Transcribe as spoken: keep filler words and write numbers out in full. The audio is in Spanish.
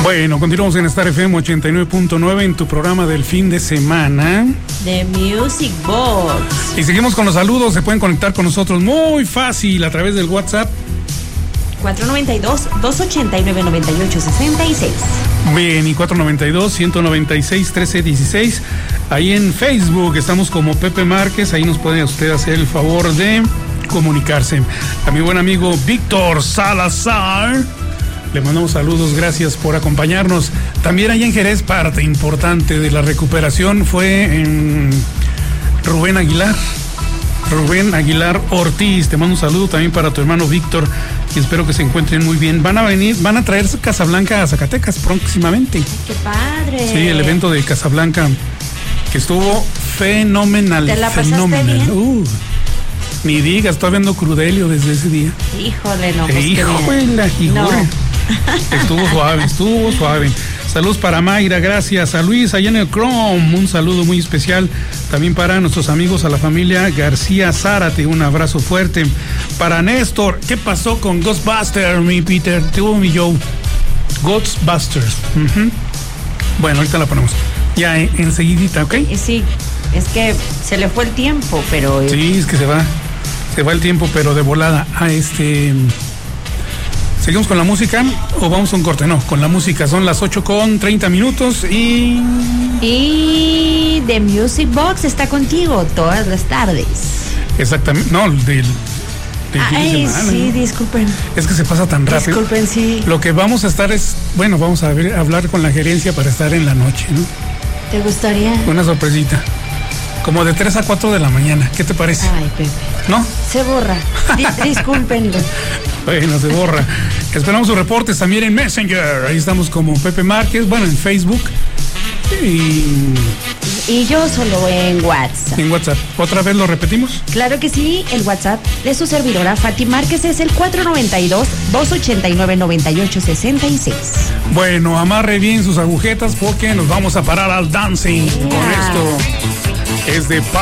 Bueno, continuamos en Star F M ochenta y nueve punto nueve en tu programa del fin de semana. The Music Box. Y seguimos con los saludos. Se pueden conectar con nosotros muy fácil a través del WhatsApp. cuatro nueve dos, dos ocho nueve, nueve ocho seis seis. Bien, y cuatro nueve dos, uno nueve seis, uno tres uno seis. Ahí en Facebook estamos como Pepe Márquez. Ahí nos puede usted hacer el favor de comunicarse. A mi buen amigo Víctor Salazar le mandamos saludos, gracias por acompañarnos. También allá en Jerez, parte importante de la recuperación fue en Rubén Aguilar. Rubén Aguilar Ortiz, te mando un saludo también para tu hermano Víctor y espero que se encuentren muy bien. Van a venir, van a traer Casablanca a Zacatecas próximamente. ¡Qué padre! Sí, el evento de Casablanca que estuvo fenomenal. ¿Te la pasaste fenomenal. bien? Uh, ni digas, estoy viendo Crudelio desde ese día. Híjole, no. Pues Híjole, la figura. No. Estuvo suave, estuvo suave. Saludos para Mayra, gracias. A Luis, allá en el Chrome, un saludo muy especial. También para nuestros amigos, a la familia García Zárate, un abrazo fuerte. Para Néstor, ¿qué pasó con Ghostbusters, mi Peter? Tuvo mi Joe. Ghostbusters. Uh-huh. Bueno, ahorita la ponemos. Ya, eh, enseguidita, ¿ok? Sí, es que se le fue el tiempo, pero... Sí, es que se va. Se va el tiempo, pero de volada. A este... ¿Seguimos con la música o vamos a un corte? No, con la música. Son las ocho con treinta minutos y... Y The Music Box está contigo todas las tardes. Exactamente. No, del, del Ay, fin de semana. sí, ¿no? Disculpen. Es que se pasa tan rápido. Disculpen, sí. Lo que vamos a estar es... Bueno, vamos a ver, hablar con la gerencia para estar en la noche, ¿no? ¿Te gustaría? Una sorpresita. Como de tres a cuatro de la mañana. ¿Qué te parece? Ay, Pepe. ¿No? Se borra. Dis- discúlpenlo. Bueno, se borra. Esperamos sus reportes también en Messenger. Ahí estamos como Pepe Márquez. Bueno, en Facebook. Y Y yo solo en WhatsApp. en WhatsApp. ¿Otra vez lo repetimos? Claro que sí, el WhatsApp de su servidora Fati Márquez es el cuatro nueve dos, dos ocho nueve, nueve ocho seis seis. Bueno, amarre bien sus agujetas porque nos vamos a parar al dancing. Yeah. Con esto es de